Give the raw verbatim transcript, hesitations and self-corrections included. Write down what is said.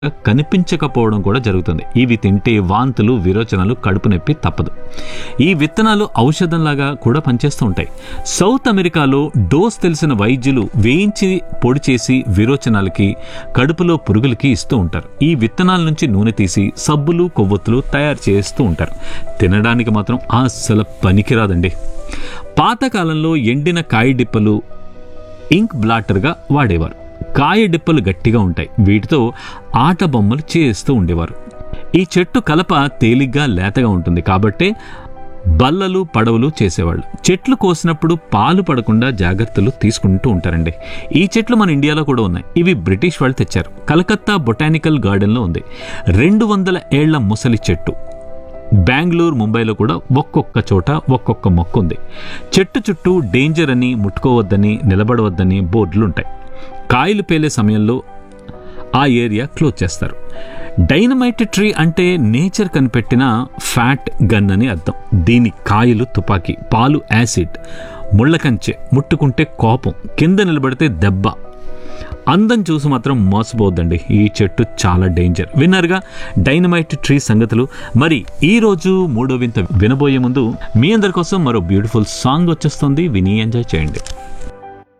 కనిపించకపోవడం కూడా జరుగుతుంది. ఇవి తింటే వాంతులు, విరోచనాలు, కడుపు నొప్పి తప్పదు. ఈ విత్తనాలు ఔషధంలాగా కూడా పనిచేస్తూ ఉంటాయి. సౌత్ అమెరికాలో డోస్ తెలిసిన వైద్యులు వేయించి పొడి చేసి విరోచనాలకి, కడుపులో పురుగులకి ఇస్తూ ఉంటారు. ఈ విత్తనాల నుంచి నూనె తీసి సబ్బులు, కొవ్వొత్తులు తయారు చేస్తూ ఉంటారు. తినడానికి మాత్రం అస్సలు పనికిరాదండి. పాతకాలంలో ఎండిన కాయ డిప్పలు ఇంక్ బ్లాటర్గా వాడేవారు. కాయ డిప్పలు గట్టిగా ఉంటాయి. వీటితో ఆట బొమ్మలు చేస్తూ ఉండేవారు. ఈ చెట్టు కలప తేలిగ్గా లేతగా ఉంటుంది కాబట్టి బల్లలు, పడవలు చేసేవాళ్ళు. చెట్లు కోసినప్పుడు పాలు పడకుండా జాగ్రత్తలు తీసుకుంటూ ఉంటారండి. ఈ చెట్లు మన ఇండియాలో కూడా ఉన్నాయి. ఇవి బ్రిటిష్ వాళ్ళు తెచ్చారు. కలకత్తా బొటానికల్ గార్డెన్లో ఉంది. రెండు వందల ఏళ్ల ముసలి చెట్టు. బెంగళూరు, ముంబైలో కూడా ఒక్కొక్క చోట ఒక్కొక్క మొక్క ఉంది. చెట్టు చుట్టూ డేంజర్ అని, ముట్టుకోవద్దని, నిలబడవద్దని బోర్డులు ఉంటాయి. కాయలు పేలే సమయంలో ఆ ఏరియా క్లోజ్ చేస్తారు. డైనమైట్ ట్రీ అంటే నేచర్ కనిపెట్టిన ఫ్యాట్ గన్ అని అర్థం. దీని కాయలు తుపాకీ, పాలు యాసిడ్, ముళ్ళకంచె, ముట్టుకుంటే కోపం, కింద నిలబడితే దెబ్బ. అందం చూసి మాత్రం మోసపోవద్దండి. ఈ చెట్టు చాలా డేంజర్. విన్నర్గా డైనమైట్ ట్రీ సంగతులు. మరి ఈ రోజు మూడో వింత వినబోయే ముందు మీ అందరి కోసం మరో బ్యూటిఫుల్ సాంగ్ వచ్చేస్తుంది. విని ఎంజాయ్ చేయండి.